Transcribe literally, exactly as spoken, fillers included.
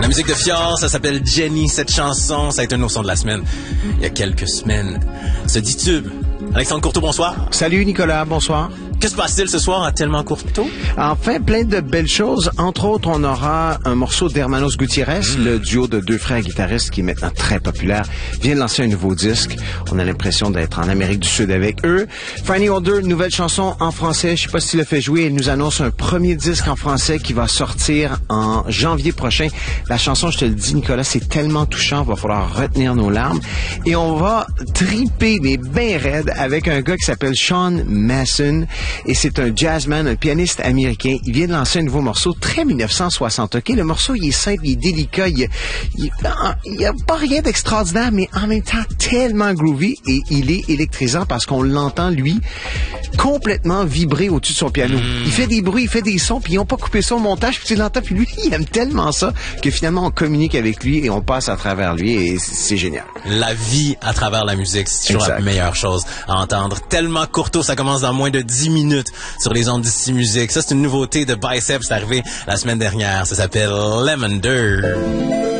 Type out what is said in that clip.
La musique de Fjord, ça s'appelle Jenny. Cette chanson, ça a été un son de la semaine. Il y a quelques semaines. Ce dit tube. Alexandre Courteau, bonsoir. Salut Nicolas, bonsoir. Que se passe-t-il ce soir à Tellement Courteau? Enfin, plein de belles choses. Entre autres, on aura un morceau d'Hermanos Gutiérrez, mmh. le duo de deux frères guitaristes qui est maintenant très populaire, vient de lancer un nouveau disque. On a l'impression d'être en Amérique du Sud avec eux. Fanny Order, nouvelle chanson en français. Je sais pas si tu l'as fait jouer. Elle nous annonce un premier disque en français qui va sortir en janvier prochain. La chanson, je te le dis, Nicolas, c'est tellement touchant. Il va falloir retenir nos larmes. Et on va triper, mais bien raide, avec un gars qui s'appelle Sean Masson. Et c'est un jazzman, un pianiste américain. Il vient de lancer un nouveau morceau, très dix-neuf cent soixante. OK, le morceau, il est simple, il est délicat. Il n'y a, a pas rien d'extraordinaire, mais en même temps, tellement groovy. Et il est électrisant parce qu'on l'entend, lui, complètement vibrer au-dessus de son piano. Mm. Il fait des bruits, il fait des sons, puis ils n'ont pas coupé ça au montage, puis tu l'entends, puis lui, il aime tellement ça que finalement, on communique avec lui et on passe à travers lui et c'est génial. La vie à travers la musique, c'est toujours exact. La meilleure chose à entendre. Tellement Courteau, ça commence dans moins de dix minutes sur les ondes d'ici musique. Ça, c'est une nouveauté de Biceps, c'est arrivé la semaine dernière. Ça s'appelle Lavender.